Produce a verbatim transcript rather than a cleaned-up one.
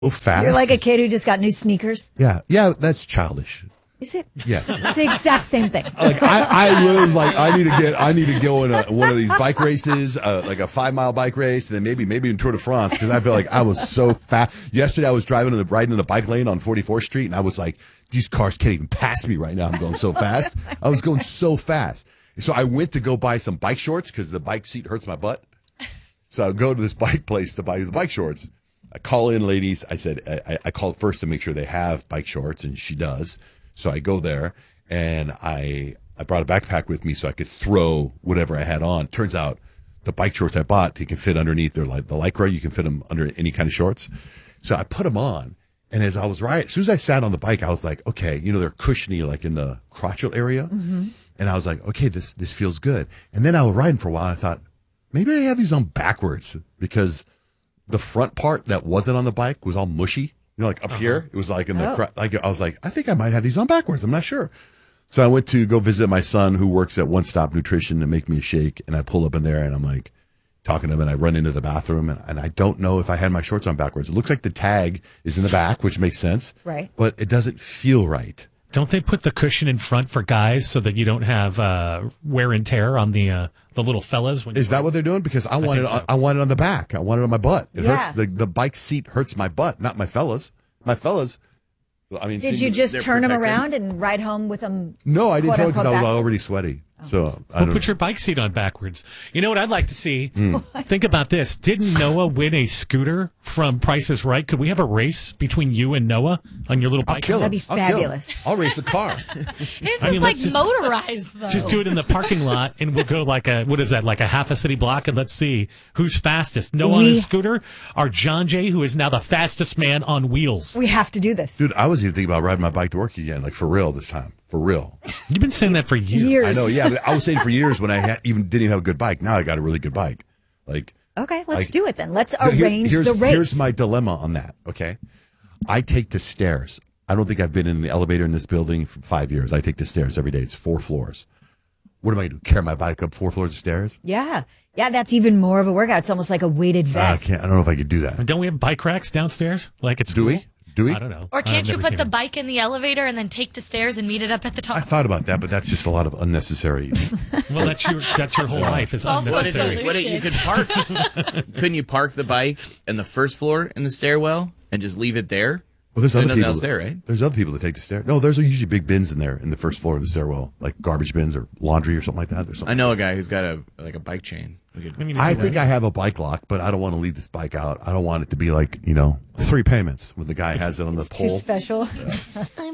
fast. You're like a kid who just got new sneakers. Yeah, yeah, that's childish. Is it? Yes. It's the exact same thing. Like I, I live like I need to get I need to go in a, one of these bike races, uh, like a five mile bike race, and then maybe maybe in Tour de France because I feel like I was so fast. Yesterday I was driving in the riding in the bike lane on forty-fourth Street, and I was like, these cars can't even pass me right now. I'm going so fast. I was going so fast. So I went to go buy some bike shorts because the bike seat hurts my butt. So I go to this bike place to buy the bike shorts. I call in ladies. I said I, I called first to make sure they have bike shorts, and she does. So I go there, and I I brought a backpack with me so I could throw whatever I had on. Turns out the bike shorts I bought, they can fit underneath. They're like the Lycra. You can fit them under any kind of shorts. So I put them on, and as I was riding, as soon as I sat on the bike, I was like, okay, you know, they're cushiony like in the crotchal area. Mm-hmm. And I was like, okay, this this feels good. And then I was riding for a while, and I thought, maybe I have these on backwards because the front part that wasn't on the bike was all mushy. You know, like up uh-huh. here, it was like in the, oh. like I was like, I think I might have these on backwards. I'm not sure. So I went to go visit my son who works at One Stop Nutrition to make me a shake. And I pull up in there and I'm like talking to him, and I run into the bathroom, and, and I don't know if I had my shorts on backwards. It looks like the tag is in the back, which makes sense. Right. But it doesn't feel right. Don't they put the cushion in front for guys so that you don't have uh, wear and tear on the uh, the little fellas? When Is that what they're doing? Because I, I want it. So. I want it on the back. I want it on my butt. It yeah. hurts. The, the bike seat hurts my butt, not my fellas. My fellas. I mean, did you just turn protected. them around and ride home with them? No, I didn't turn because I was already sweaty. So I well, don't put your bike seat on backwards. You know what I'd like to see? Mm. Think about this. Didn't Noah win a scooter from Price is Right? Could we have a race between you and Noah on your little bike? I'll kill him. That'd be fabulous. I'll, I'll race a car. His I mean, is like just, motorized, though. Just do it in the parking lot, and we'll go like a, what is that, like a half a city block, and let's see who's fastest. Noah we, on his scooter, or John Jay, who is now the fastest man on wheels. We have to do this. Dude, I was even thinking about riding my bike to work again, like for real this time. For real. You've been saying that for years. years. I know, yeah. I was saying for years when I had, even didn't even have a good bike. Now I got a really good bike. Like, okay, let's like, do it then. Let's arrange here, the race. Here's my dilemma on that, okay? I take the stairs. I don't think I've been in the elevator in this building for five years. I take the stairs every day. It's four floors. What am I going to do? Carry my bike up four floors of stairs? Yeah. Yeah, that's even more of a workout. It's almost like a weighted vest. Uh, I can't. I don't know if I could do that. And don't we have bike racks downstairs? Like it's Do cool? we? Do we? I don't know. Or can't you put the bike in the elevator and then take the stairs and meet it up at the top? I thought about that, but that's just a lot of unnecessary. Well, that's your that's your whole life. It's also unnecessary. What if, what if you could park? Couldn't you park the bike in the first floor in the stairwell and just leave it there? Well, there's There's other nothing people. else there, right? There's other people that take the stair. No, there's usually big bins in there in the first floor of the stairwell, like garbage bins or laundry or something like that. Or something. I know a guy who's got a like a bike chain. We could, I, mean, I think I have a bike lock, but I don't want to leave this bike out. I don't want it to be like, you know, three payments when the guy has it on the It's pole. too special. Yeah.